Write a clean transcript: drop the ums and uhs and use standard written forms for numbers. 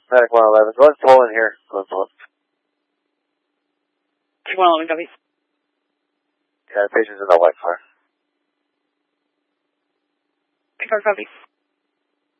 Medic 111. Go ahead and pull in here. Go ahead and pull in. 111, copy. Yeah, the patient's in the white car. White car, copy.